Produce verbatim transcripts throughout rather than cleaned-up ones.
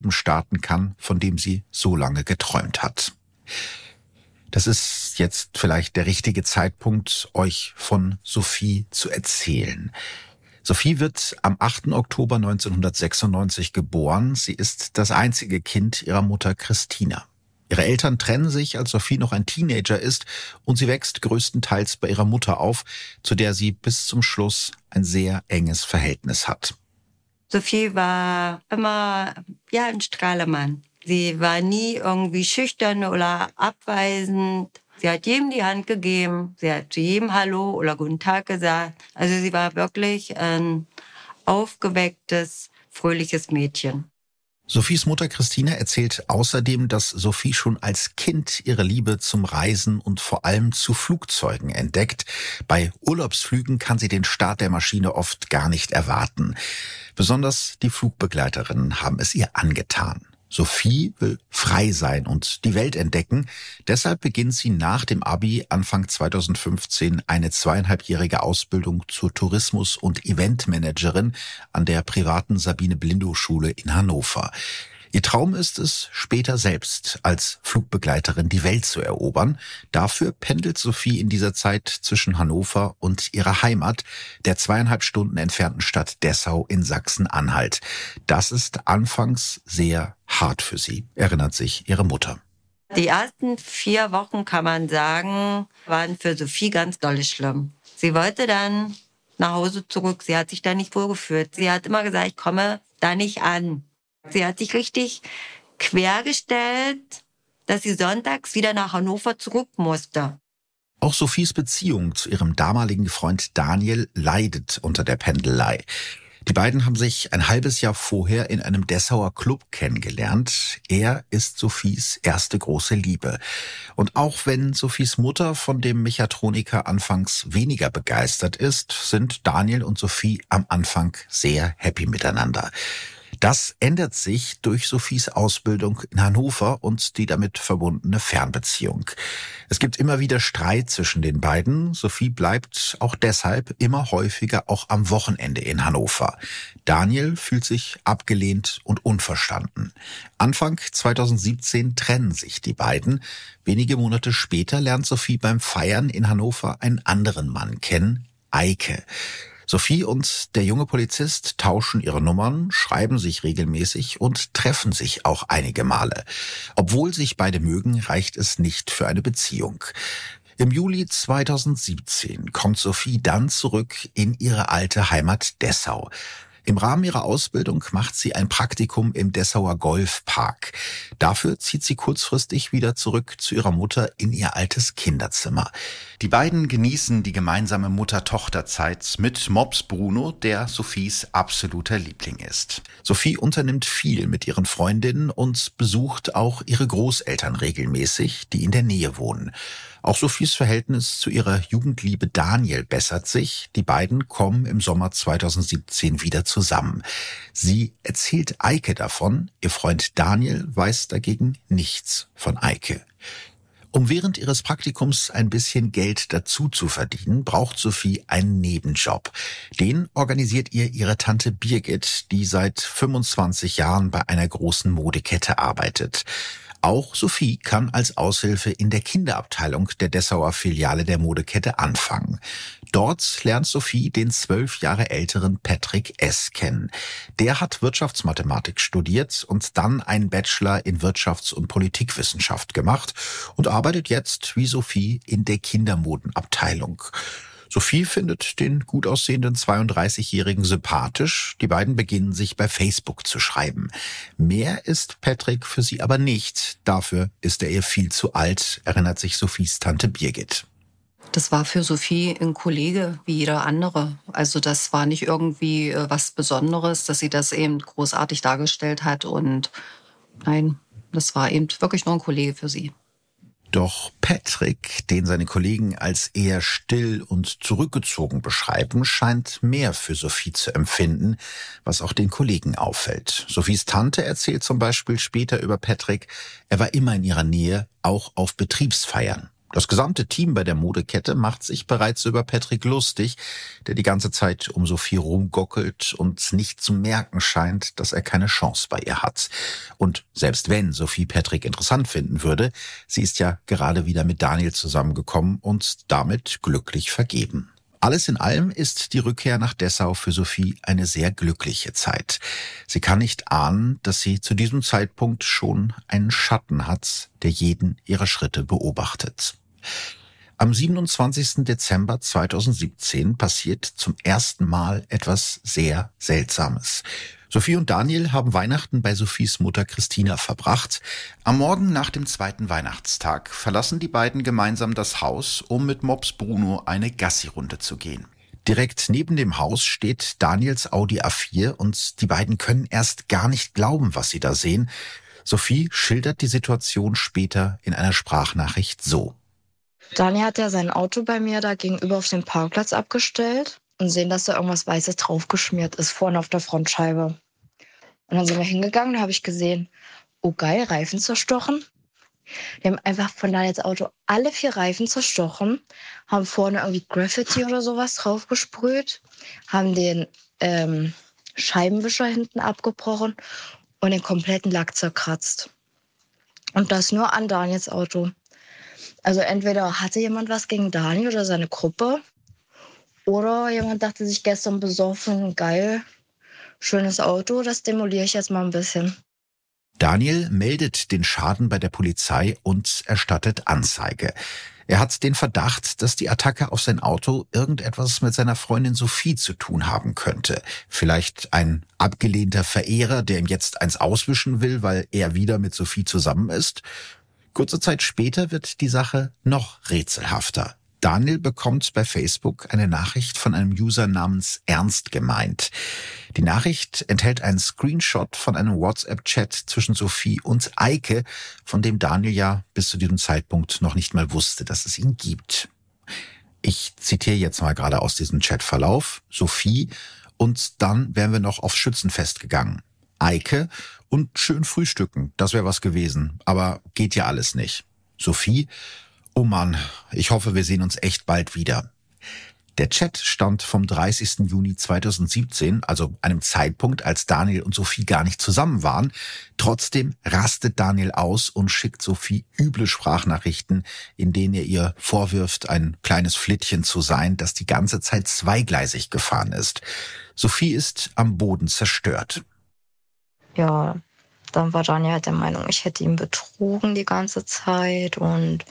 starten kann, von dem sie so lange geträumt hat. Das ist jetzt vielleicht der richtige Zeitpunkt, euch von Sophie zu erzählen. Sophie wird am achten Oktober neunzehnhundertsechsundneunzig geboren. Sie ist das einzige Kind ihrer Mutter Christina. Ihre Eltern trennen sich, als Sophie noch ein Teenager ist, und sie wächst größtenteils bei ihrer Mutter auf, zu der sie bis zum Schluss ein sehr enges Verhältnis hat. Sophie war immer ja, ein Strahlemann. Sie war nie irgendwie schüchtern oder abweisend. Sie hat jedem die Hand gegeben. Sie hat zu jedem Hallo oder Guten Tag gesagt. Also sie war wirklich ein aufgewecktes, fröhliches Mädchen. Sophies Mutter Christina erzählt außerdem, dass Sophie schon als Kind ihre Liebe zum Reisen und vor allem zu Flugzeugen entdeckt. Bei Urlaubsflügen kann sie den Start der Maschine oft gar nicht erwarten. Besonders die Flugbegleiterinnen haben es ihr angetan. Sophie will frei sein und die Welt entdecken. Deshalb beginnt sie nach dem Abi Anfang zweitausendfünfzehn eine zweieinhalbjährige Ausbildung zur Tourismus- und Eventmanagerin an der privaten Sabine-Blindow-Schule in Hannover. Ihr Traum ist es, später selbst als Flugbegleiterin die Welt zu erobern. Dafür pendelt Sophie in dieser Zeit zwischen Hannover und ihrer Heimat, der zweieinhalb Stunden entfernten Stadt Dessau in Sachsen-Anhalt. Das ist anfangs sehr hart für sie, erinnert sich ihre Mutter. Die ersten vier Wochen, kann man sagen, waren für Sophie ganz doll schlimm. Sie wollte dann nach Hause zurück. Sie hat sich da nicht wohlgefühlt. Sie hat immer gesagt, ich komme da nicht an. Sie hat sich richtig quergestellt, dass sie sonntags wieder nach Hannover zurück musste. Auch Sophies Beziehung zu ihrem damaligen Freund Daniel leidet unter der Pendelei. Die beiden haben sich ein halbes Jahr vorher in einem Dessauer Club kennengelernt. Er ist Sophies erste große Liebe. Und auch wenn Sophies Mutter von dem Mechatroniker anfangs weniger begeistert ist, sind Daniel und Sophie am Anfang sehr happy miteinander. Das ändert sich durch Sophies Ausbildung in Hannover und die damit verbundene Fernbeziehung. Es gibt immer wieder Streit zwischen den beiden. Sophie bleibt auch deshalb immer häufiger auch am Wochenende in Hannover. Daniel fühlt sich abgelehnt und unverstanden. Anfang zweitausendsiebzehn trennen sich die beiden. Wenige Monate später lernt Sophie beim Feiern in Hannover einen anderen Mann kennen, Eike. Sophie und der junge Polizist tauschen ihre Nummern, schreiben sich regelmäßig und treffen sich auch einige Male. Obwohl sich beide mögen, reicht es nicht für eine Beziehung. Im Juli zweitausendsiebzehn kommt Sophie dann zurück in ihre alte Heimat Dessau. Im Rahmen ihrer Ausbildung macht sie ein Praktikum im Dessauer Golfpark. Dafür zieht sie kurzfristig wieder zurück zu ihrer Mutter in ihr altes Kinderzimmer. Die beiden genießen die gemeinsame Mutter-Tochter-Zeit mit Mops Bruno, der Sophies absoluter Liebling ist. Sophie unternimmt viel mit ihren Freundinnen und besucht auch ihre Großeltern regelmäßig, die in der Nähe wohnen. Auch Sophies Verhältnis zu ihrer Jugendliebe Daniel bessert sich. Die beiden kommen im Sommer zweitausendsiebzehn wieder zusammen. Sie erzählt Eike davon. Ihr Freund Daniel weiß dagegen nichts von Eike. Um während ihres Praktikums ein bisschen Geld dazu zu verdienen, braucht Sophie einen Nebenjob. Den organisiert ihr ihre Tante Birgit, die seit fünfundzwanzig Jahren bei einer großen Modekette arbeitet. Auch Sophie kann als Aushilfe in der Kinderabteilung der Dessauer Filiale der Modekette anfangen. Dort lernt Sophie den zwölf Jahre älteren Patrick S. kennen. Der hat Wirtschaftsmathematik studiert und dann einen Bachelor in Wirtschafts- und Politikwissenschaft gemacht und arbeitet jetzt wie Sophie in der Kindermodenabteilung. Sophie findet den gut aussehenden zweiunddreißigjährigen sympathisch. Die beiden beginnen sich bei Facebook zu schreiben. Mehr ist Patrick für sie aber nicht. Dafür ist er ihr viel zu alt, erinnert sich Sophies Tante Birgit. Das war für Sophie ein Kollege wie jeder andere. Also das war nicht irgendwie was Besonderes, dass sie das eben großartig dargestellt hat. Und nein, das war eben wirklich nur ein Kollege für sie. Doch Patrick, den seine Kollegen als eher still und zurückgezogen beschreiben, scheint mehr für Sophie zu empfinden, was auch den Kollegen auffällt. Sophies Tante erzählt zum Beispiel später über Patrick, er war immer in ihrer Nähe, auch auf Betriebsfeiern. Das gesamte Team bei der Modekette macht sich bereits über Patrick lustig, der die ganze Zeit um Sophie rumgockelt und nicht zu merken scheint, dass er keine Chance bei ihr hat. Und selbst wenn Sophie Patrick interessant finden würde, sie ist ja gerade wieder mit Daniel zusammengekommen und damit glücklich vergeben. Alles in allem ist die Rückkehr nach Dessau für Sophie eine sehr glückliche Zeit. Sie kann nicht ahnen, dass sie zu diesem Zeitpunkt schon einen Schatten hat, der jeden ihrer Schritte beobachtet. Am siebenundzwanzigsten Dezember zweitausendsiebzehn passiert zum ersten Mal etwas sehr Seltsames. Sophie und Daniel haben Weihnachten bei Sophies Mutter Christina verbracht. Am Morgen nach dem zweiten Weihnachtstag verlassen die beiden gemeinsam das Haus, um mit Mops Bruno eine Gassi-Runde zu gehen. Direkt neben dem Haus steht Daniels Audi A vier und die beiden können erst gar nicht glauben, was sie da sehen. Sophie schildert die Situation später in einer Sprachnachricht so. Daniel hat ja sein Auto bei mir da gegenüber auf dem Parkplatz abgestellt und sehen, dass da irgendwas Weißes draufgeschmiert ist, vorne auf der Frontscheibe. Und dann sind wir hingegangen, da habe ich gesehen, oh geil, Reifen zerstochen. Die haben einfach von Daniels Auto alle vier Reifen zerstochen, haben vorne irgendwie Graffiti oder sowas draufgesprüht, haben den ähm, Scheibenwischer hinten abgebrochen und den kompletten Lack zerkratzt. Und das nur an Daniels Auto. Also entweder hatte jemand was gegen Daniel oder seine Gruppe oder jemand dachte sich gestern besoffen, geil, schönes Auto, das demoliere ich jetzt mal ein bisschen. Daniel meldet den Schaden bei der Polizei und erstattet Anzeige. Er hat den Verdacht, dass die Attacke auf sein Auto irgendetwas mit seiner Freundin Sophie zu tun haben könnte. Vielleicht ein abgelehnter Verehrer, der ihm jetzt eins auswischen will, weil er wieder mit Sophie zusammen ist. Kurze Zeit später wird die Sache noch rätselhafter. Daniel bekommt bei Facebook eine Nachricht von einem User namens Ernst gemeint. Die Nachricht enthält einen Screenshot von einem WhatsApp-Chat zwischen Sophie und Eike, von dem Daniel ja bis zu diesem Zeitpunkt noch nicht mal wusste, dass es ihn gibt. Ich zitiere jetzt mal gerade aus diesem Chatverlauf. Sophie und dann wären wir noch aufs Schützenfest gegangen. Eike und schön frühstücken, das wäre was gewesen, aber geht ja alles nicht. Sophie, oh Mann, ich hoffe, wir sehen uns echt bald wieder. Der Chat stammt vom dreißigsten Juni zweitausendsiebzehn, also einem Zeitpunkt, als Daniel und Sophie gar nicht zusammen waren. Trotzdem rastet Daniel aus und schickt Sophie üble Sprachnachrichten, in denen er ihr vorwirft, ein kleines Flittchen zu sein, das die ganze Zeit zweigleisig gefahren ist. Sophie ist am Boden zerstört. Ja, dann war Daniel halt der Meinung, ich hätte ihn betrogen die ganze Zeit und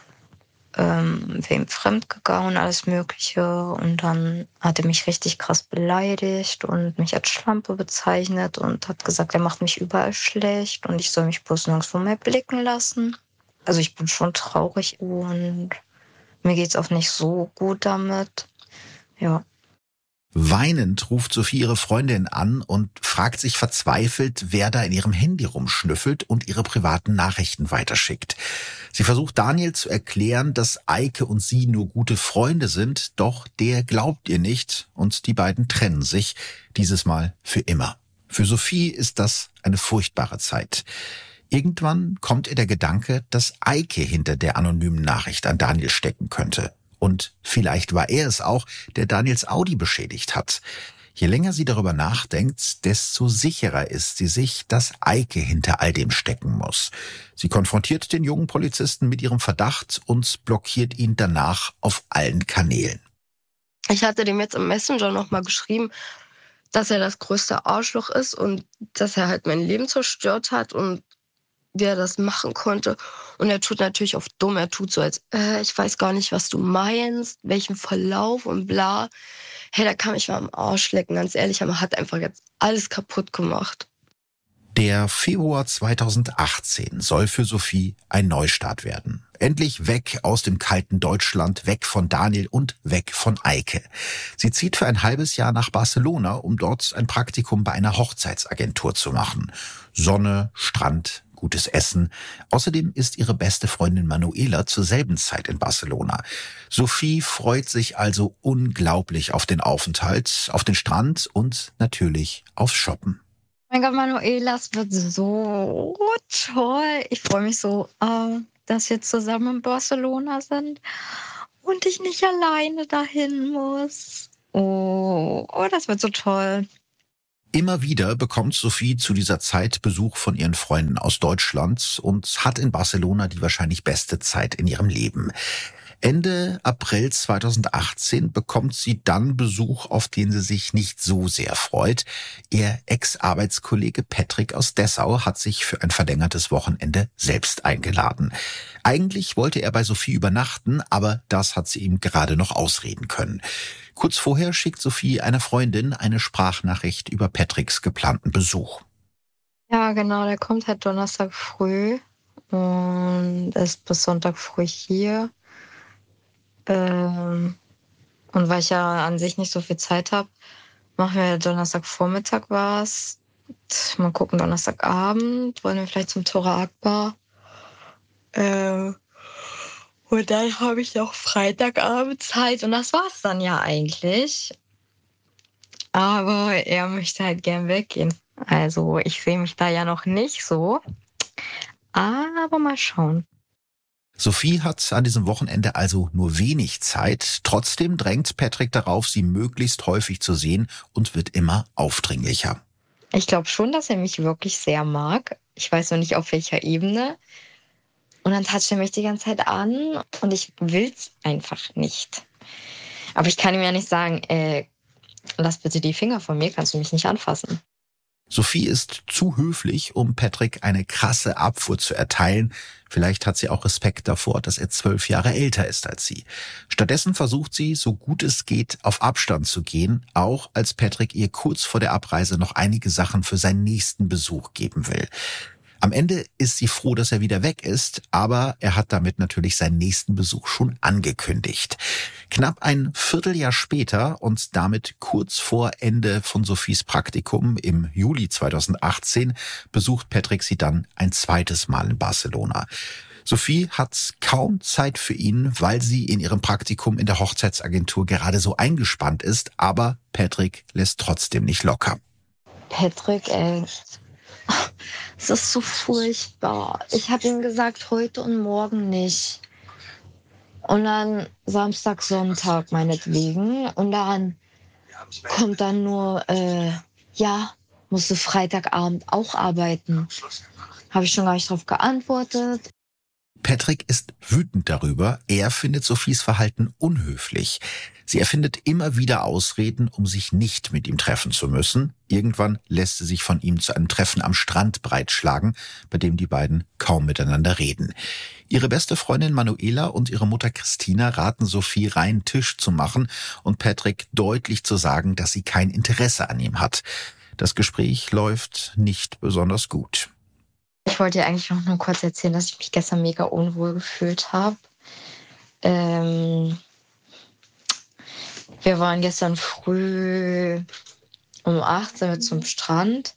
ähm, wäre ihm fremdgegangen und alles Mögliche. Und dann hat er mich richtig krass beleidigt und mich als Schlampe bezeichnet und hat gesagt, er macht mich überall schlecht und ich soll mich bloß nirgendwo mehr blicken lassen. Also ich bin schon traurig und mir geht's auch nicht so gut damit. Ja. Weinend ruft Sophie ihre Freundin an und fragt sich verzweifelt, wer da in ihrem Handy rumschnüffelt und ihre privaten Nachrichten weiterschickt. Sie versucht Daniel zu erklären, dass Eike und sie nur gute Freunde sind, doch der glaubt ihr nicht und die beiden trennen sich, dieses Mal für immer. Für Sophie ist das eine furchtbare Zeit. Irgendwann kommt ihr der Gedanke, dass Eike hinter der anonymen Nachricht an Daniel stecken könnte. Und vielleicht war er es auch, der Daniels Audi beschädigt hat. Je länger sie darüber nachdenkt, desto sicherer ist sie sich, dass Eike hinter all dem stecken muss. Sie konfrontiert den jungen Polizisten mit ihrem Verdacht und blockiert ihn danach auf allen Kanälen. Ich hatte dem jetzt im Messenger nochmal geschrieben, dass er das größte Arschloch ist und dass er halt mein Leben zerstört hat und wie er das machen konnte. Und er tut natürlich auf dumm. Er tut so, als äh, ich weiß gar nicht, was du meinst, welchen Verlauf und bla. Hey, da kann ich mal am Arsch lecken, ganz ehrlich. Aber hat einfach jetzt alles kaputt gemacht. Der Februar zweitausendachtzehn soll für Sophie ein Neustart werden. Endlich weg aus dem kalten Deutschland, weg von Daniel und weg von Eike. Sie zieht für ein halbes Jahr nach Barcelona, um dort ein Praktikum bei einer Hochzeitsagentur zu machen. Sonne, Strand, gutes Essen. Außerdem ist ihre beste Freundin Manuela zur selben Zeit in Barcelona. Sophie freut sich also unglaublich auf den Aufenthalt, auf den Strand und natürlich aufs Shoppen. Mein Gott, Manuela, es wird so toll. Ich freue mich so. Äh, dass wir zusammen in Barcelona sind und ich nicht alleine dahin muss. Oh, oh, das wird so toll. Immer wieder bekommt Sophie zu dieser Zeit Besuch von ihren Freunden aus Deutschland und hat in Barcelona die wahrscheinlich beste Zeit in ihrem Leben. Ende April zweitausendachtzehn bekommt sie dann Besuch, auf den sie sich nicht so sehr freut. Ihr Ex-Arbeitskollege Patrick aus Dessau hat sich für ein verlängertes Wochenende selbst eingeladen. Eigentlich wollte er bei Sophie übernachten, aber das hat sie ihm gerade noch ausreden können. Kurz vorher schickt Sophie einer Freundin eine Sprachnachricht über Patricks geplanten Besuch. Ja, genau, der kommt halt Donnerstag früh und ist bis Sonntag früh hier. Ähm, und weil ich ja an sich nicht so viel Zeit habe, machen wir Donnerstagvormittag was. Mal gucken, Donnerstagabend wollen wir vielleicht zum Tora Akbar. Ähm, und dann habe ich noch Freitagabend Zeit und das war's dann ja eigentlich. Aber er möchte halt gern weggehen. Also ich sehe mich da ja noch nicht so. Aber mal schauen. Sophie hat an diesem Wochenende also nur wenig Zeit. Trotzdem drängt Patrick darauf, sie möglichst häufig zu sehen und wird immer aufdringlicher. Ich glaube schon, dass er mich wirklich sehr mag. Ich weiß noch nicht, auf welcher Ebene. Und dann tatscht er mich die ganze Zeit an und ich will's einfach nicht. Aber ich kann ihm ja nicht sagen, äh, lass bitte die Finger von mir, kannst du mich nicht anfassen. Sophie ist zu höflich, um Patrick eine krasse Abfuhr zu erteilen. Vielleicht hat sie auch Respekt davor, dass er zwölf Jahre älter ist als sie. Stattdessen versucht sie, so gut es geht, auf Abstand zu gehen, auch als Patrick ihr kurz vor der Abreise noch einige Sachen für seinen nächsten Besuch geben will. Am Ende ist sie froh, dass er wieder weg ist, aber er hat damit natürlich seinen nächsten Besuch schon angekündigt. Knapp ein Vierteljahr später und damit kurz vor Ende von Sophies Praktikum im Juli zweitausendachtzehn besucht Patrick sie dann ein zweites Mal in Barcelona. Sophie hat kaum Zeit für ihn, weil sie in ihrem Praktikum in der Hochzeitsagentur gerade so eingespannt ist, aber Patrick lässt trotzdem nicht locker. Patrick, ey, es ist so furchtbar. Ich habe ihm gesagt, heute und morgen nicht. Und dann Samstag, Sonntag meinetwegen. Und dann kommt dann nur, äh, ja, musst du Freitagabend auch arbeiten. Habe ich schon gar nicht drauf geantwortet. Patrick ist wütend darüber. Er findet Sophies Verhalten unhöflich. Sie erfindet immer wieder Ausreden, um sich nicht mit ihm treffen zu müssen. Irgendwann lässt sie sich von ihm zu einem Treffen am Strand breitschlagen, bei dem die beiden kaum miteinander reden. Ihre beste Freundin Manuela und ihre Mutter Christina raten Sophie, reinen Tisch zu machen und Patrick deutlich zu sagen, dass sie kein Interesse an ihm hat. Das Gespräch läuft nicht besonders gut. Ich wollte dir eigentlich noch nur kurz erzählen, dass ich mich gestern mega unwohl gefühlt habe. Ähm, wir waren gestern früh um acht sind wir zum Strand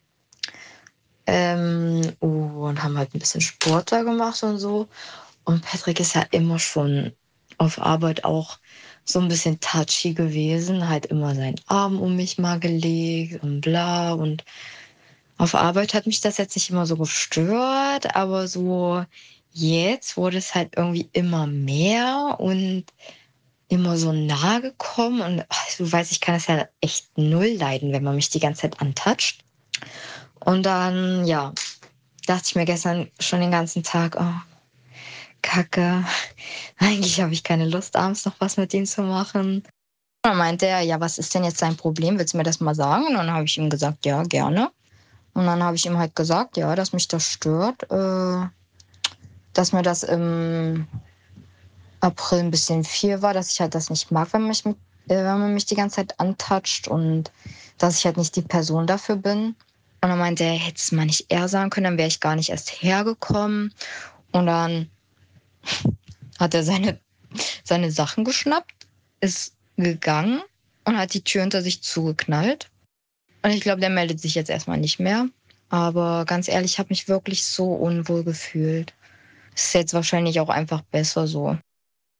ähm, und haben halt ein bisschen Sport da gemacht und so. Und Patrick ist ja immer schon auf Arbeit auch so ein bisschen touchy gewesen, halt immer seinen Arm um mich mal gelegt und bla und auf Arbeit hat mich das jetzt nicht immer so gestört, aber so jetzt wurde es halt irgendwie immer mehr und immer so nah gekommen. Und ach, du weißt, ich kann es ja echt null leiden, wenn man mich die ganze Zeit antatscht. Und dann, ja, dachte ich mir gestern schon den ganzen Tag, oh, Kacke, eigentlich habe ich keine Lust, abends noch was mit ihm zu machen. Und dann meinte er, ja, was ist denn jetzt sein Problem? Willst du mir das mal sagen? Und dann habe ich ihm gesagt, ja, gerne. Und dann habe ich ihm halt gesagt, ja, dass mich das stört, äh, dass mir das im April ein bisschen viel war, dass ich halt das nicht mag, wenn, mich mit, äh, wenn man mich die ganze Zeit antatscht und dass ich halt nicht die Person dafür bin. Und dann meinte er, hätte es mal nicht eher sagen können, dann wäre ich gar nicht erst hergekommen. Und dann hat er seine, seine Sachen geschnappt, ist gegangen und hat die Tür hinter sich zugeknallt. Und ich glaube, der meldet sich jetzt erstmal nicht mehr. Aber ganz ehrlich, ich habe mich wirklich so unwohl gefühlt. Ist jetzt wahrscheinlich auch einfach besser so.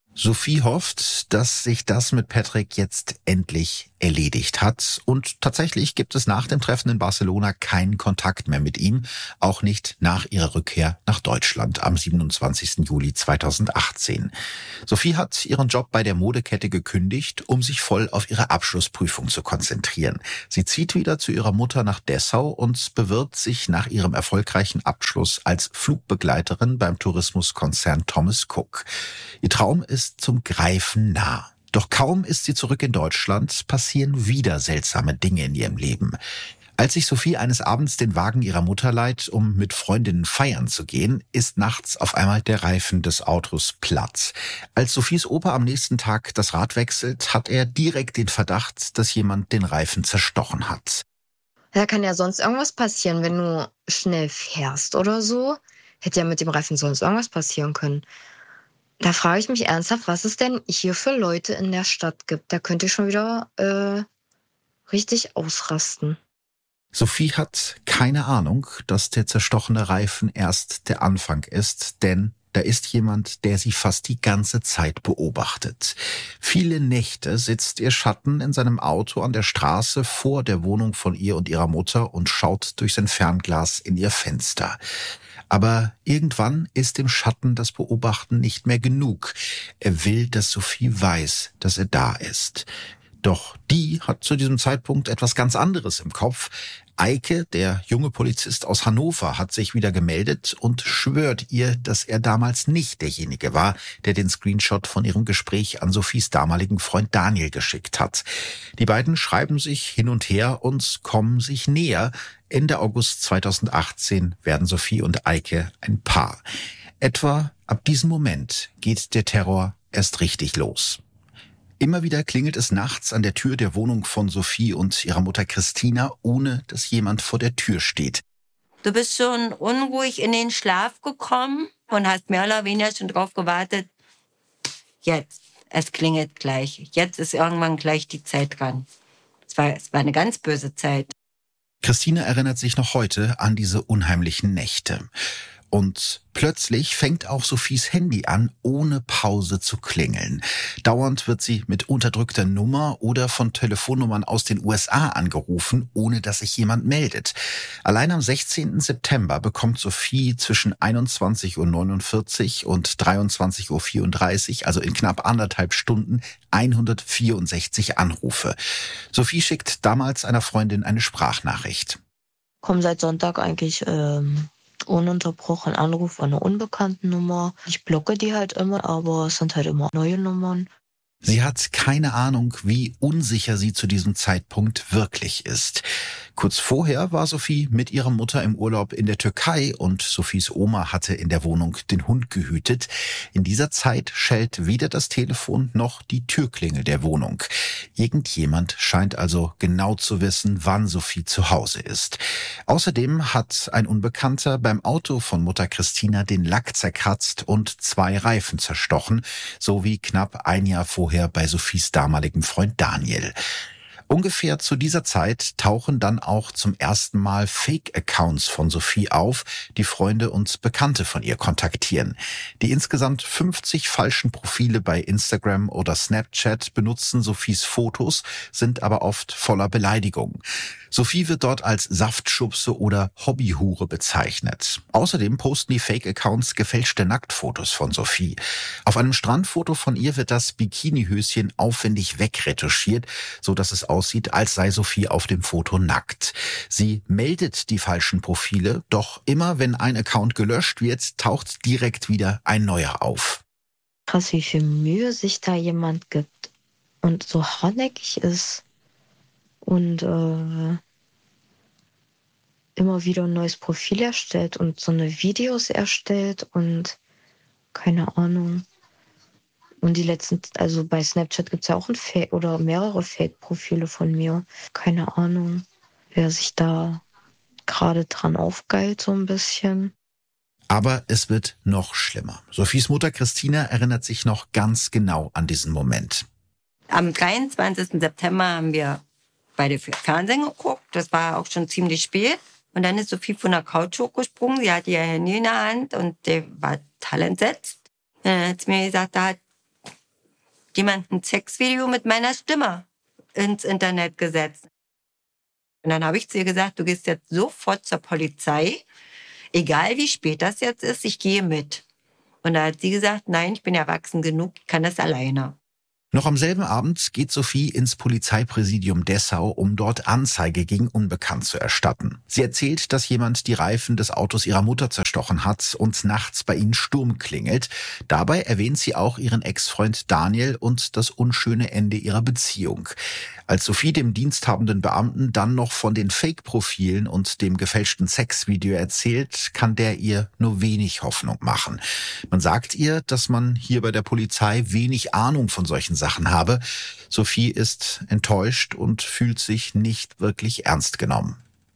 Sophie hofft, dass sich das mit Patrick jetzt endlich erledigt hat. Und tatsächlich gibt es nach dem Treffen in Barcelona keinen Kontakt mehr mit ihm, auch nicht nach ihrer Rückkehr nach Deutschland am siebenundzwanzigsten Juli zweitausendachtzehn. Sophie hat ihren Job bei der Modekette gekündigt, um sich voll auf ihre Abschlussprüfung zu konzentrieren. Sie zieht wieder zu ihrer Mutter nach Dessau und bewirbt sich nach ihrem erfolgreichen Abschluss als Flugbegleiterin beim Tourismuskonzern Thomas Cook. Ihr Traum ist zum Greifen nah. Doch kaum ist sie zurück in Deutschland, passieren wieder seltsame Dinge in ihrem Leben. Als sich Sophie eines Abends den Wagen ihrer Mutter leiht, um mit Freundinnen feiern zu gehen, ist nachts auf einmal der Reifen des Autos platt. Als Sophies Opa am nächsten Tag das Rad wechselt, hat er direkt den Verdacht, dass jemand den Reifen zerstochen hat. Da kann ja sonst irgendwas passieren, wenn du schnell fährst oder so. Hätte ja mit dem Reifen sonst irgendwas passieren können. Da frage ich mich ernsthaft, was es denn hier für Leute in der Stadt gibt. Da könnte ich schon wieder äh, richtig ausrasten. Sophie hat keine Ahnung, dass der zerstochene Reifen erst der Anfang ist, denn da ist jemand, der sie fast die ganze Zeit beobachtet. Viele Nächte sitzt ihr Schatten in seinem Auto an der Straße vor der Wohnung von ihr und ihrer Mutter und schaut durch sein Fernglas in ihr Fenster. Aber irgendwann ist dem Schatten das Beobachten nicht mehr genug. Er will, dass Sophie weiß, dass er da ist. Doch die hat zu diesem Zeitpunkt etwas ganz anderes im Kopf. Eike, der junge Polizist aus Hannover, hat sich wieder gemeldet und schwört ihr, dass er damals nicht derjenige war, der den Screenshot von ihrem Gespräch an Sophies damaligen Freund Daniel geschickt hat. Die beiden schreiben sich hin und her und kommen sich näher. Ende August zweitausendachtzehn werden Sophie und Eike ein Paar. Etwa ab diesem Moment geht der Terror erst richtig los. Immer wieder klingelt es nachts an der Tür der Wohnung von Sophie und ihrer Mutter Christina, ohne dass jemand vor der Tür steht. Du bist schon unruhig in den Schlaf gekommen und hast mehr oder weniger schon drauf gewartet. Jetzt, es klingelt gleich. Jetzt ist irgendwann gleich die Zeit dran. Es war, es war eine ganz böse Zeit. Christina erinnert sich noch heute an diese unheimlichen Nächte. Und plötzlich fängt auch Sophies Handy an, ohne Pause zu klingeln. Dauernd wird sie mit unterdrückter Nummer oder von Telefonnummern aus den U S A angerufen, ohne dass sich jemand meldet. Allein am sechzehnten September bekommt Sophie zwischen einundzwanzig Uhr neunundvierzig und dreiundzwanzig Uhr vierunddreißig, also in knapp anderthalb Stunden, hundertvierundsechzig Anrufe. Sophie schickt damals einer Freundin eine Sprachnachricht. Komm seit Sonntag eigentlich ähm, ununterbrochen Anruf an einer unbekannten Nummer. Ich blocke die halt immer, aber es sind halt immer neue Nummern. Sie hat keine Ahnung, wie unsicher sie zu diesem Zeitpunkt wirklich ist. Kurz vorher war Sophie mit ihrer Mutter im Urlaub in der Türkei und Sophies Oma hatte in der Wohnung den Hund gehütet. In dieser Zeit schellt weder das Telefon noch die Türklingel der Wohnung. Irgendjemand scheint also genau zu wissen, wann Sophie zu Hause ist. Außerdem hat ein Unbekannter beim Auto von Mutter Christina den Lack zerkratzt und zwei Reifen zerstochen, sowie knapp ein Jahr vorher bei Sophies damaligem Freund Daniel. Ungefähr zu dieser Zeit tauchen dann auch zum ersten Mal Fake-Accounts von Sophie auf, die Freunde und Bekannte von ihr kontaktieren. Die insgesamt fünfzig falschen Profile bei Instagram oder Snapchat benutzen Sophies Fotos, sind aber oft voller Beleidigungen. Sophie wird dort als Saftschubse oder Hobbyhure bezeichnet. Außerdem posten die Fake-Accounts gefälschte Nacktfotos von Sophie. Auf einem Strandfoto von ihr wird das Bikinihöschen aufwendig wegretuschiert, so dass es aussieht, als sei Sophie auf dem Foto nackt. Sie meldet die falschen Profile, doch immer wenn ein Account gelöscht wird, taucht direkt wieder ein neuer auf. Krass, wie viel Mühe sich da jemand gibt und so hartnäckig ist und äh, immer wieder ein neues Profil erstellt und so eine Videos erstellt und keine Ahnung. Und die letzten, also bei Snapchat gibt es ja auch ein Fake oder mehrere Fake-Profile von mir. Keine Ahnung, wer sich da gerade dran aufgeilt, so ein bisschen. Aber es wird noch schlimmer. Sophies Mutter Christina erinnert sich noch ganz genau an diesen Moment. Am dreiundzwanzigsten September haben wir beide für Fernsehen geguckt. Das war auch schon ziemlich spät. Und dann ist Sophie von der Couch hochgesprungen. Sie hatte ihr Handy in der Hand und der war total entsetzt. Dann hat sie mir gesagt, da hat jemand ein Sexvideo mit meiner Stimme ins Internet gesetzt. Und dann habe ich zu ihr gesagt, du gehst jetzt sofort zur Polizei, egal wie spät das jetzt ist, ich gehe mit. Und da hat sie gesagt, nein, ich bin erwachsen genug, ich kann das alleine. Noch am selben Abend geht Sophie ins Polizeipräsidium Dessau, um dort Anzeige gegen Unbekannt zu erstatten. Sie erzählt, dass jemand die Reifen des Autos ihrer Mutter zerstochen hat und nachts bei ihnen Sturm klingelt. Dabei erwähnt sie auch ihren Ex-Freund Daniel und das unschöne Ende ihrer Beziehung. Als Sophie dem diensthabenden Beamten dann noch von den Fake-Profilen und dem gefälschten Sexvideo erzählt, kann der ihr nur wenig Hoffnung machen. Man sagt ihr, dass man hier bei der Polizei wenig Ahnung von solchen Sachen habe. Sophie ist enttäuscht und fühlt sich nicht wirklich ernst genommen.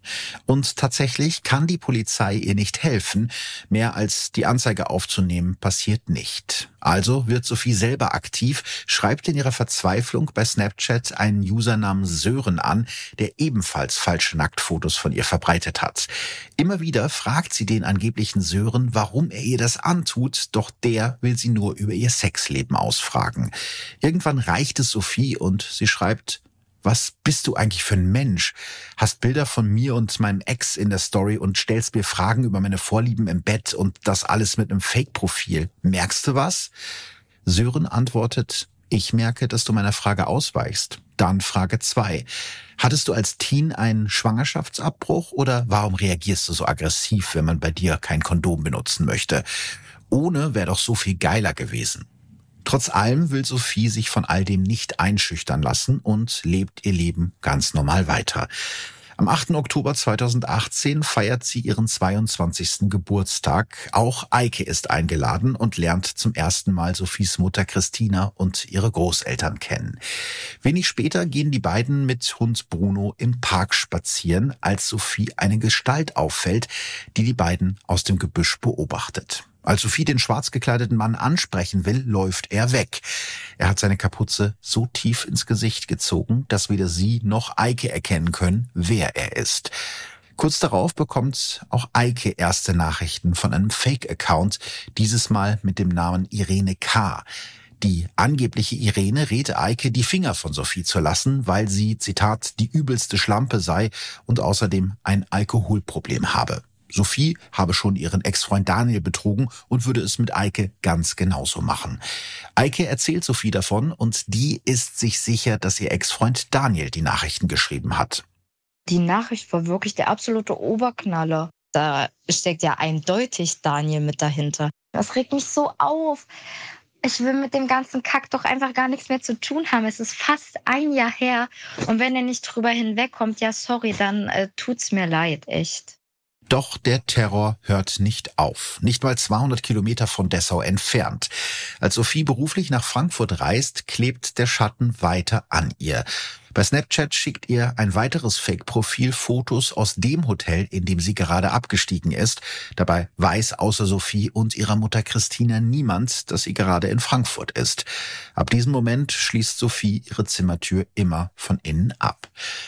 Und tatsächlich kann die Polizei ihr nicht helfen. Mehr als die Anzeige aufzunehmen passiert nicht. Also wird Sophie selber aktiv, schreibt in ihrer Verzweiflung bei Snapchat einen User namens Sören an, der ebenfalls falsche Nacktfotos von ihr verbreitet hat. Immer wieder fragt sie den angeblichen Sören, warum er ihr das antut, doch der will sie nur über ihr Sexleben ausfragen. Irgendwann reicht es Sophie und sie schreibt: Was bist du eigentlich für ein Mensch? Hast Bilder von mir und meinem Ex in der Story und stellst mir Fragen über meine Vorlieben im Bett und das alles mit einem Fake-Profil. Merkst du was? Sören antwortet: Ich merke, dass du meiner Frage ausweichst. Dann Frage zwei. Hattest du als Teen einen Schwangerschaftsabbruch oder warum reagierst du so aggressiv, wenn man bei dir kein Kondom benutzen möchte? Ohne wäre doch so viel geiler gewesen. Trotz allem will Sophie sich von all dem nicht einschüchtern lassen und lebt ihr Leben ganz normal weiter. Am achten Oktober zweitausendachtzehn feiert sie ihren zweiundzwanzigsten Geburtstag. Auch Eike ist eingeladen und lernt zum ersten Mal Sophies Mutter Christina und ihre Großeltern kennen. Wenig später gehen die beiden mit Hund Bruno im Park spazieren, als Sophie eine Gestalt auffällt, die die beiden aus dem Gebüsch beobachtet. Als Sophie den schwarz gekleideten Mann ansprechen will, läuft er weg. Er hat seine Kapuze so tief ins Gesicht gezogen, dass weder sie noch Eike erkennen können, wer er ist. Kurz darauf bekommt auch Eike erste Nachrichten von einem Fake-Account, dieses Mal mit dem Namen Irene K. Die angebliche Irene rät Eike, die Finger von Sophie zu lassen, weil sie, Zitat, die übelste Schlampe sei und außerdem ein Alkoholproblem habe. Sophie habe schon ihren Ex-Freund Daniel betrogen und würde es mit Eike ganz genauso machen. Eike erzählt Sophie davon und die ist sich sicher, dass ihr Ex-Freund Daniel die Nachrichten geschrieben hat. Die Nachricht war wirklich der absolute Oberknaller. Da steckt ja eindeutig Daniel mit dahinter. Das regt mich so auf. Ich will mit dem ganzen Kack doch einfach gar nichts mehr zu tun haben. Es ist fast ein Jahr her. Und wenn er nicht drüber hinwegkommt, ja sorry, dann äh, tut's mir leid, echt. Doch der Terror hört nicht auf. Nicht mal zweihundert Kilometer von Dessau entfernt. Als Sophie beruflich nach Frankfurt reist, klebt der Schatten weiter an ihr. Bei Snapchat schickt ihr ein weiteres Fake-Profil Fotos aus dem Hotel, in dem sie gerade abgestiegen ist. Dabei weiß außer Sophie und ihrer Mutter Christina niemand, dass sie gerade in Frankfurt ist. Ab diesem Moment schließt Sophie ihre Zimmertür immer von innen ab.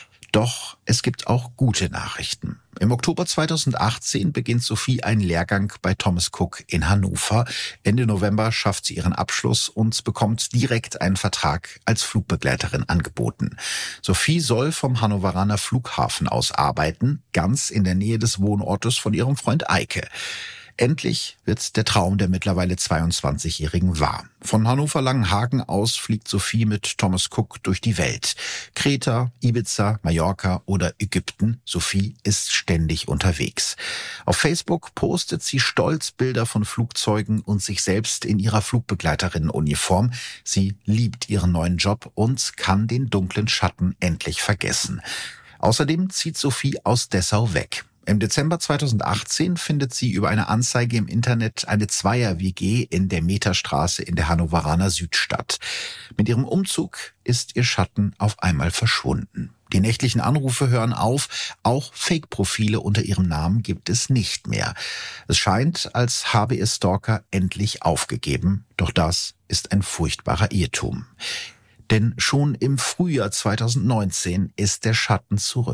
Doch es gibt auch gute Nachrichten. Im Oktober zweitausendachtzehn beginnt Sophie einen Lehrgang bei Thomas Cook in Hannover. Ende November schafft sie ihren Abschluss und bekommt direkt einen Vertrag als Flugbegleiterin angeboten. Sophie soll vom Hannoveraner Flughafen aus arbeiten, ganz in der Nähe des Wohnortes von ihrem Freund Eike. Endlich wird der Traum der mittlerweile zweiundzwanzigjährigen wahr. Von Hannover-Langenhagen aus fliegt Sophie mit Thomas Cook durch die Welt. Kreta, Ibiza, Mallorca oder Ägypten. Sophie ist ständig unterwegs. Auf Facebook postet sie stolz Bilder von Flugzeugen und sich selbst in ihrer Flugbegleiterinnenuniform. Sie liebt ihren neuen Job und kann den dunklen Schatten endlich vergessen. Außerdem zieht Sophie aus Dessau weg. Im Dezember zweitausendachtzehn findet sie über eine Anzeige im Internet eine Zweier-W G in der Meterstraße in der Hannoveraner Südstadt. Mit ihrem Umzug ist ihr Schatten auf einmal verschwunden. Die nächtlichen Anrufe hören auf, auch Fake-Profile unter ihrem Namen gibt es nicht mehr. Es scheint, als habe ihr Stalker endlich aufgegeben, doch das ist ein furchtbarer Irrtum. Denn schon im Frühjahr zweitausendneunzehn ist der Schatten zurück.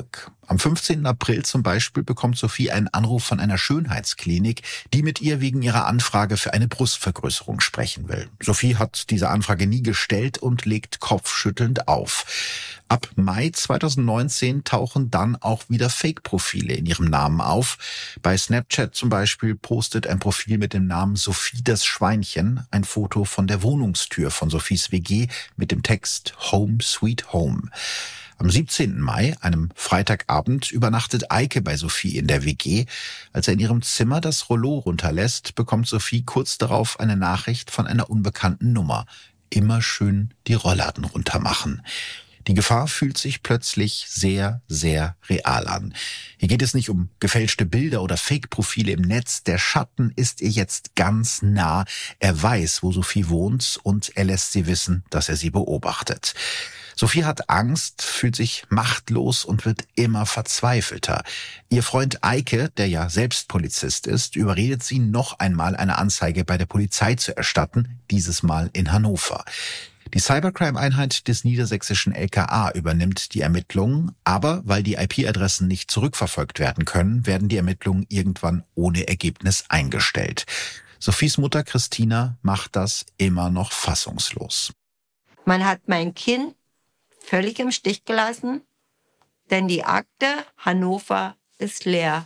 Am fünfzehnten April zum Beispiel bekommt Sophie einen Anruf von einer Schönheitsklinik, die mit ihr wegen ihrer Anfrage für eine Brustvergrößerung sprechen will. Sophie hat diese Anfrage nie gestellt und legt kopfschüttelnd auf. Ab Mai zweitausendneunzehn tauchen dann auch wieder Fake-Profile in ihrem Namen auf. Bei Snapchat zum Beispiel postet ein Profil mit dem Namen Sophie das Schweinchen ein Foto von der Wohnungstür von Sophies W G mit dem Text Home Sweet Home. Am siebzehnten Mai, einem Freitagabend, übernachtet Eike bei Sophie in der W G. Als er in ihrem Zimmer das Rollo runterlässt, bekommt Sophie kurz darauf eine Nachricht von einer unbekannten Nummer. Immer schön die Rollladen runtermachen. Die Gefahr fühlt sich plötzlich sehr, sehr real an. Hier geht es nicht um gefälschte Bilder oder Fake-Profile im Netz. Der Schatten ist ihr jetzt ganz nah. Er weiß, wo Sophie wohnt und er lässt sie wissen, dass er sie beobachtet. Sophie hat Angst, fühlt sich machtlos und wird immer verzweifelter. Ihr Freund Eike, der ja selbst Polizist ist, überredet sie, noch einmal eine Anzeige bei der Polizei zu erstatten, dieses Mal in Hannover. Die Cybercrime-Einheit des niedersächsischen L K A übernimmt die Ermittlungen, aber weil die I P-Adressen nicht zurückverfolgt werden können, werden die Ermittlungen irgendwann ohne Ergebnis eingestellt. Sophies Mutter Christina macht das immer noch fassungslos. Man hat mein Kind völlig im Stich gelassen, denn die Akte Hannover ist leer.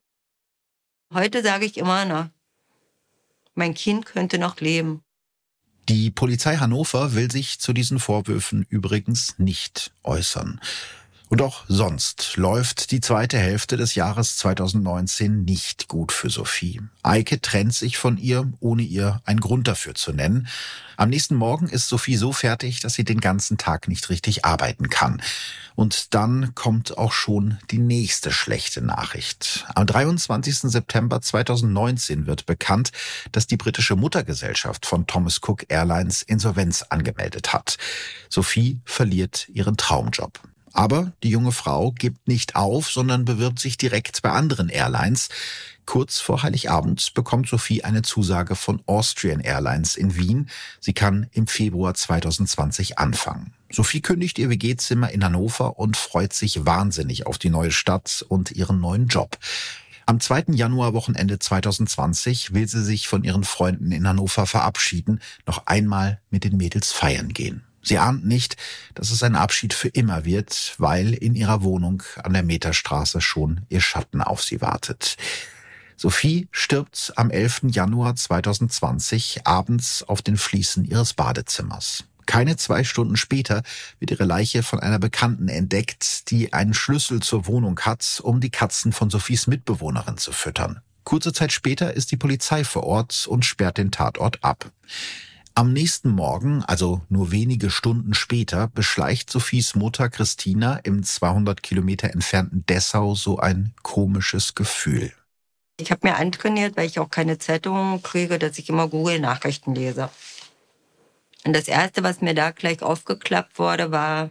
Heute sage ich immer noch, mein Kind könnte noch leben. Die Polizei Hannover will sich zu diesen Vorwürfen übrigens nicht äußern. Und auch sonst läuft die zweite Hälfte des Jahres zweitausendneunzehn nicht gut für Sophie. Eike trennt sich von ihr, ohne ihr einen Grund dafür zu nennen. Am nächsten Morgen ist Sophie so fertig, dass sie den ganzen Tag nicht richtig arbeiten kann. Und dann kommt auch schon die nächste schlechte Nachricht. Am dreiundzwanzigsten September zweitausendneunzehn wird bekannt, dass die britische Muttergesellschaft von Thomas Cook Airlines Insolvenz angemeldet hat. Sophie verliert ihren Traumjob. Aber die junge Frau gibt nicht auf, sondern bewirbt sich direkt bei anderen Airlines. Kurz vor Heiligabend bekommt Sophie eine Zusage von Austrian Airlines in Wien. Sie kann im Februar zweitausendzwanzig anfangen. Sophie kündigt ihr W G-Zimmer in Hannover und freut sich wahnsinnig auf die neue Stadt und ihren neuen Job. Am zweiten Januarwochenende zweitausendzwanzig will sie sich von ihren Freunden in Hannover verabschieden, noch einmal mit den Mädels feiern gehen. Sie ahnt nicht, dass es ein Abschied für immer wird, weil in ihrer Wohnung an der Meterstraße schon ihr Schatten auf sie wartet. Sophie stirbt am elften Januar zweitausendzwanzig abends auf den Fliesen ihres Badezimmers. Keine zwei Stunden später wird ihre Leiche von einer Bekannten entdeckt, die einen Schlüssel zur Wohnung hat, um die Katzen von Sophies Mitbewohnerin zu füttern. Kurze Zeit später ist die Polizei vor Ort und sperrt den Tatort ab. Am nächsten Morgen, also nur wenige Stunden später, beschleicht Sophies Mutter Christina im zweihundert Kilometer entfernten Dessau so ein komisches Gefühl. Ich habe mir antrainiert, weil ich auch keine Zeitungen kriege, dass ich immer Google-Nachrichten lese. Und das Erste, was mir da gleich aufgeklappt wurde, war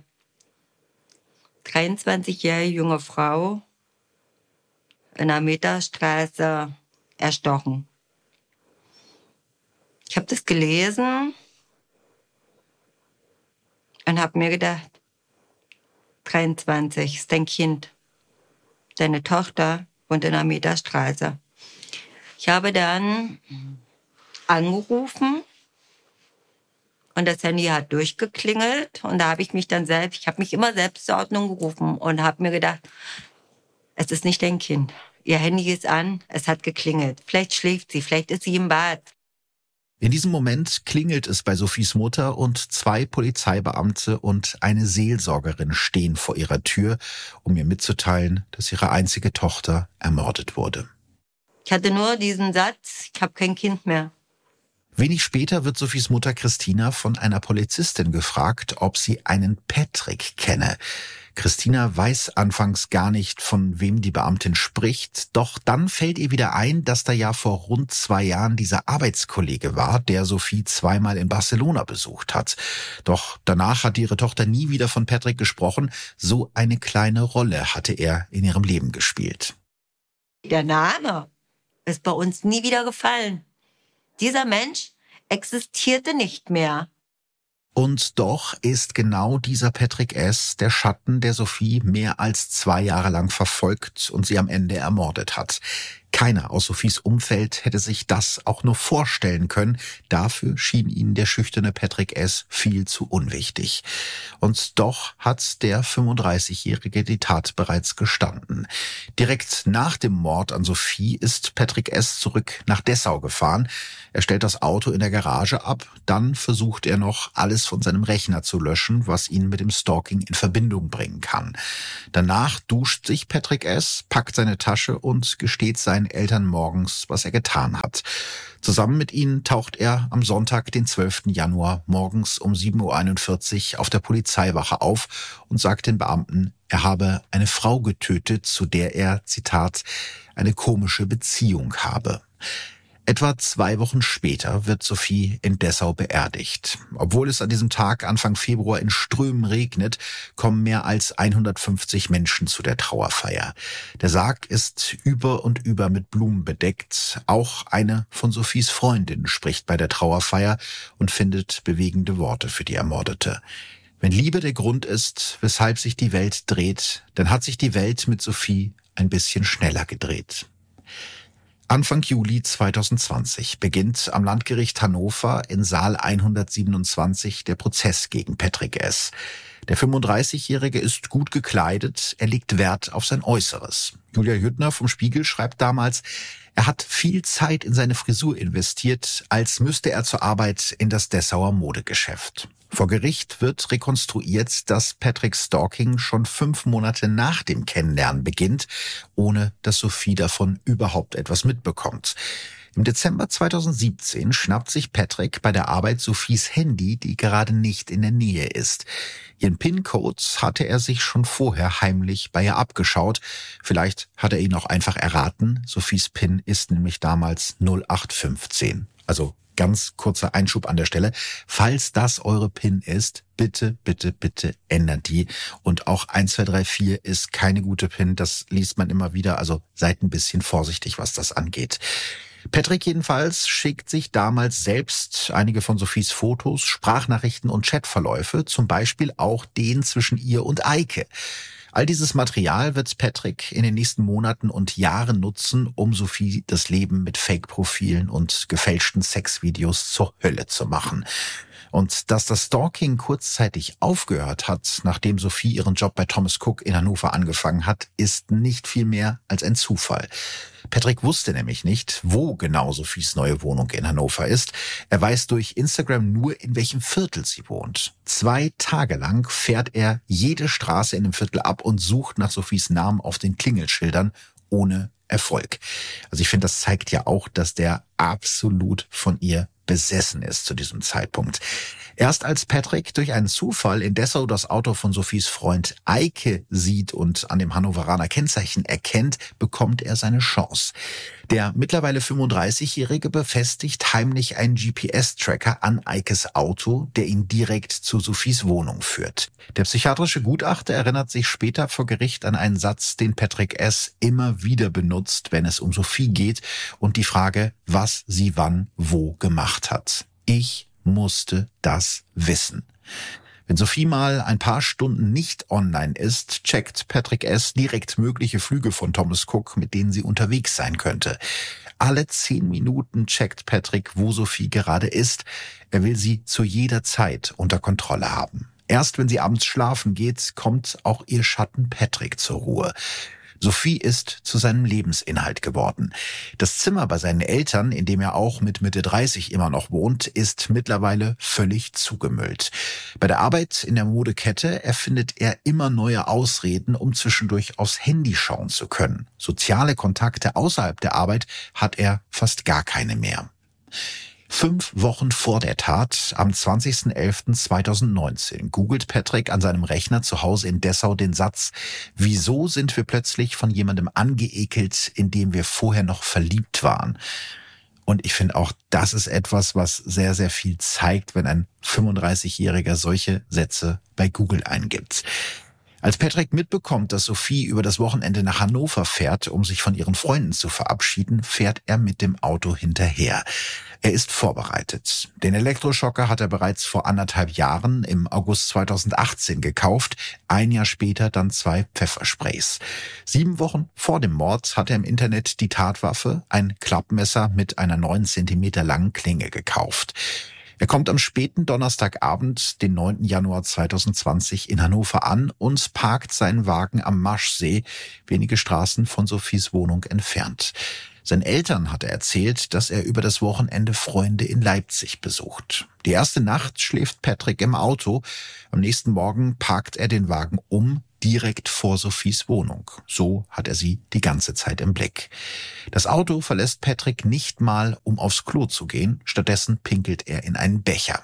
dreiundzwanzigjährige junge Frau in der Meterstraße erstochen. Ich habe das gelesen und habe mir gedacht, dreiundzwanzig ist dein Kind. Deine Tochter wohnt in der Meterstraße. Ich habe dann angerufen und das Handy hat durchgeklingelt. Und da habe ich mich dann selbst, ich habe mich immer selbst zur Ordnung gerufen und habe mir gedacht, es ist nicht dein Kind. Ihr Handy ist an, es hat geklingelt. Vielleicht schläft sie, vielleicht ist sie im Bad. In diesem Moment klingelt es bei Sophies Mutter und zwei Polizeibeamte und eine Seelsorgerin stehen vor ihrer Tür, um ihr mitzuteilen, dass ihre einzige Tochter ermordet wurde. Ich hatte nur diesen Satz, ich habe kein Kind mehr. Wenig später wird Sophies Mutter Christina von einer Polizistin gefragt, ob sie einen Patrick kenne. Christina weiß anfangs gar nicht, von wem die Beamtin spricht, doch dann fällt ihr wieder ein, dass da ja vor rund zwei Jahren dieser Arbeitskollege war, der Sophie zweimal in Barcelona besucht hat. Doch danach hat ihre Tochter nie wieder von Patrick gesprochen, so eine kleine Rolle hatte er in ihrem Leben gespielt. Der Name ist bei uns nie wieder gefallen. Dieser Mensch existierte nicht mehr. Und doch ist genau dieser Patrick S. der Schatten, der Sophie mehr als zwei Jahre lang verfolgt und sie am Ende ermordet hat. Keiner aus Sophies Umfeld hätte sich das auch nur vorstellen können. Dafür schien ihnen der schüchterne Patrick S. viel zu unwichtig. Und doch hat der fünfunddreißigjährige die Tat bereits gestanden. Direkt nach dem Mord an Sophie ist Patrick S. zurück nach Dessau gefahren. Er stellt das Auto in der Garage ab. Dann versucht er noch, alles von seinem Rechner zu löschen, was ihn mit dem Stalking in Verbindung bringen kann. Danach duscht sich Patrick S., packt seine Tasche und gesteht seinen Eltern morgens, was er getan hat. Zusammen mit ihnen taucht er am Sonntag, den zwölften Januar, morgens um sieben Uhr einundvierzig auf der Polizeiwache auf und sagt den Beamten, er habe eine Frau getötet, zu der er, Zitat, eine komische Beziehung habe. Etwa zwei Wochen später wird Sophie in Dessau beerdigt. Obwohl es an diesem Tag Anfang Februar in Strömen regnet, kommen mehr als hundertfünfzig Menschen zu der Trauerfeier. Der Sarg ist über und über mit Blumen bedeckt. Auch eine von Sophies Freundinnen spricht bei der Trauerfeier und findet bewegende Worte für die Ermordete. Wenn Liebe der Grund ist, weshalb sich die Welt dreht, dann hat sich die Welt mit Sophie ein bisschen schneller gedreht. Anfang Juli zweitausendzwanzig beginnt am Landgericht Hannover in Saal hundertsiebenundzwanzig der Prozess gegen Patrick S. Der fünfunddreißigjährige ist gut gekleidet, er legt Wert auf sein Äußeres. Julia Jüttner vom Spiegel schreibt damals, er hat viel Zeit in seine Frisur investiert, als müsste er zur Arbeit in das Dessauer Modegeschäft. Vor Gericht wird rekonstruiert, dass Patricks Stalking schon fünf Monate nach dem Kennenlernen beginnt, ohne dass Sophie davon überhaupt etwas mitbekommt. Im Dezember zweitausendsiebzehn schnappt sich Patrick bei der Arbeit Sophies Handy, die gerade nicht in der Nähe ist. Ihren PIN-Code hatte er sich schon vorher heimlich bei ihr abgeschaut. Vielleicht hat er ihn auch einfach erraten. Sophies PIN ist nämlich damals null acht fünfzehn. Also ganz kurzer Einschub an der Stelle. Falls das eure PIN ist, bitte, bitte, bitte ändert die. Und auch eins zwei drei vier ist keine gute PIN. Das liest man immer wieder. Also seid ein bisschen vorsichtig, was das angeht. Patrick jedenfalls schickt sich damals selbst einige von Sophies Fotos, Sprachnachrichten und Chatverläufe, zum Beispiel auch den zwischen ihr und Eike. All dieses Material wird Patrick in den nächsten Monaten und Jahren nutzen, um Sophie das Leben mit Fake-Profilen und gefälschten Sexvideos zur Hölle zu machen. Und dass das Stalking kurzzeitig aufgehört hat, nachdem Sophie ihren Job bei Thomas Cook in Hannover angefangen hat, ist nicht viel mehr als ein Zufall. Patrick wusste nämlich nicht, wo genau Sophies neue Wohnung in Hannover ist. Er weiß durch Instagram nur, in welchem Viertel sie wohnt. Zwei Tage lang fährt er jede Straße in dem Viertel ab und sucht nach Sophies Namen auf den Klingelschildern, ohne Erfolg. Also ich finde, das zeigt ja auch, dass der absolut von ihr besessen ist zu diesem Zeitpunkt. Erst als Patrick durch einen Zufall in Dessau das Auto von Sophies Freund Eike sieht und an dem Hannoveraner Kennzeichen erkennt, bekommt er seine Chance. Der mittlerweile fünfunddreißigjährige befestigt heimlich einen G P S-Tracker an Eikes Auto, der ihn direkt zu Sophies Wohnung führt. Der psychiatrische Gutachter erinnert sich später vor Gericht an einen Satz, den Patrick S. immer wieder benutzt, wenn es um Sophie geht und die Frage, was sie wann wo gemacht hat. Ich musste das wissen. Wenn Sophie mal ein paar Stunden nicht online ist, checkt Patrick S. direkt mögliche Flüge von Thomas Cook, mit denen sie unterwegs sein könnte. Alle zehn Minuten checkt Patrick, wo Sophie gerade ist. Er will sie zu jeder Zeit unter Kontrolle haben. Erst wenn sie abends schlafen geht, kommt auch ihr Schatten Patrick zur Ruhe. Sophie ist zu seinem Lebensinhalt geworden. Das Zimmer bei seinen Eltern, in dem er auch mit Mitte dreißig immer noch wohnt, ist mittlerweile völlig zugemüllt. Bei der Arbeit in der Modekette erfindet er immer neue Ausreden, um zwischendurch aufs Handy schauen zu können. Soziale Kontakte außerhalb der Arbeit hat er fast gar keine mehr. Fünf Wochen vor der Tat, am zwanzigsten elften zweitausendneunzehn, googelt Patrick an seinem Rechner zu Hause in Dessau den Satz, wieso sind wir plötzlich von jemandem angeekelt, in dem wir vorher noch verliebt waren? Und ich finde auch, das ist etwas, was sehr, sehr viel zeigt, wenn ein fünfunddreißigjähriger solche Sätze bei Google eingibt. Als Patrick mitbekommt, dass Sophie über das Wochenende nach Hannover fährt, um sich von ihren Freunden zu verabschieden, fährt er mit dem Auto hinterher. Er ist vorbereitet. Den Elektroschocker hat er bereits vor anderthalb Jahren im August zweitausendachtzehn gekauft, ein Jahr später dann zwei Pfeffersprays. Sieben Wochen vor dem Mord hat er im Internet die Tatwaffe, ein Klappmesser mit einer neun Zentimeter langen Klinge, gekauft. Er kommt am späten Donnerstagabend, den neunten Januar zweitausendzwanzig, in Hannover an und parkt seinen Wagen am Maschsee, wenige Straßen von Sophies Wohnung entfernt. Seinen Eltern hat er erzählt, dass er über das Wochenende Freunde in Leipzig besucht. Die erste Nacht schläft Patrick im Auto. Am nächsten Morgen parkt er den Wagen um, direkt vor Sophies Wohnung. So hat er sie die ganze Zeit im Blick. Das Auto verlässt Patrick nicht mal, um aufs Klo zu gehen. Stattdessen pinkelt er in einen Becher.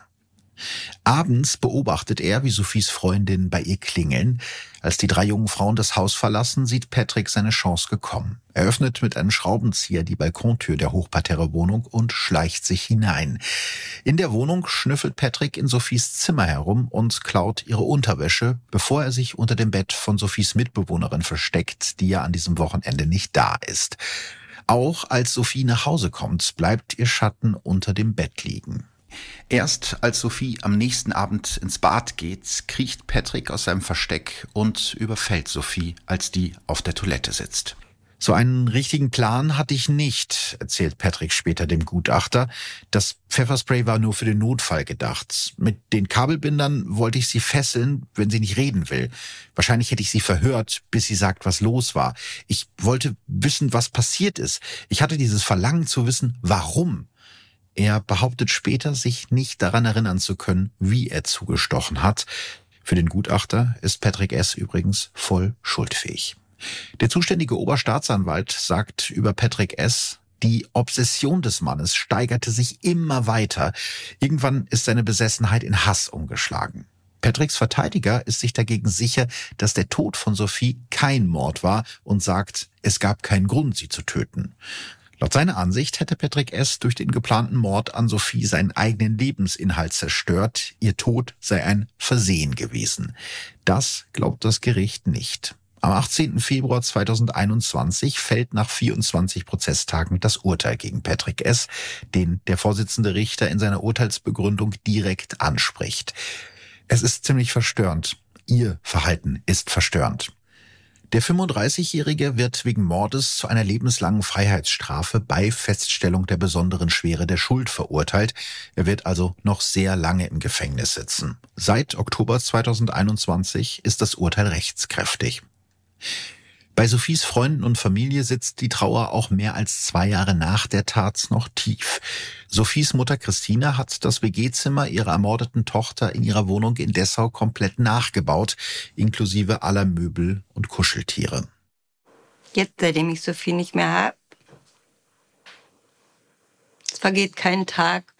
Abends beobachtet er, wie Sophies Freundinnen bei ihr klingeln. Als die drei jungen Frauen das Haus verlassen, sieht Patrick seine Chance gekommen. Er öffnet mit einem Schraubenzieher die Balkontür der Hochparterre-Wohnung und schleicht sich hinein. In der Wohnung schnüffelt Patrick in Sophies Zimmer herum und klaut ihre Unterwäsche, bevor er sich unter dem Bett von Sophies Mitbewohnerin versteckt, die ja an diesem Wochenende nicht da ist. Auch als Sophie nach Hause kommt, bleibt ihr Schatten unter dem Bett liegen. Erst als Sophie am nächsten Abend ins Bad geht, kriecht Patrick aus seinem Versteck und überfällt Sophie, als die auf der Toilette sitzt. So einen richtigen Plan hatte ich nicht, erzählt Patrick später dem Gutachter. Das Pfefferspray war nur für den Notfall gedacht. Mit den Kabelbindern wollte ich sie fesseln, wenn sie nicht reden will. Wahrscheinlich hätte ich sie verhört, bis sie sagt, was los war. Ich wollte wissen, was passiert ist. Ich hatte dieses Verlangen zu wissen, warum. Er behauptet später, sich nicht daran erinnern zu können, wie er zugestochen hat. Für den Gutachter ist Patrick S. übrigens voll schuldfähig. Der zuständige Oberstaatsanwalt sagt über Patrick S., die Obsession des Mannes steigerte sich immer weiter. Irgendwann ist seine Besessenheit in Hass umgeschlagen. Patricks Verteidiger ist sich dagegen sicher, dass der Tod von Sophie kein Mord war und sagt, es gab keinen Grund, sie zu töten. Laut seiner Ansicht hätte Patrick S. durch den geplanten Mord an Sophie seinen eigenen Lebensinhalt zerstört. Ihr Tod sei ein Versehen gewesen. Das glaubt das Gericht nicht. Am achtzehnten Februar zweitausendeinundzwanzig fällt nach vierundzwanzig Prozesstagen das Urteil gegen Patrick S., den der Vorsitzende Richter in seiner Urteilsbegründung direkt anspricht. Es ist ziemlich verstörend. Ihr Verhalten ist verstörend. Der fünfunddreißigjährige wird wegen Mordes zu einer lebenslangen Freiheitsstrafe bei Feststellung der besonderen Schwere der Schuld verurteilt. Er wird also noch sehr lange im Gefängnis sitzen. Seit Oktober zweitausendeinundzwanzig ist das Urteil rechtskräftig. Bei Sophies Freunden und Familie sitzt die Trauer auch mehr als zwei Jahre nach der Tat noch tief. Sophies Mutter Christina hat das W G-Zimmer ihrer ermordeten Tochter in ihrer Wohnung in Dessau komplett nachgebaut, inklusive aller Möbel und Kuscheltiere. Jetzt, seitdem ich Sophie nicht mehr habe, es vergeht kein Tag,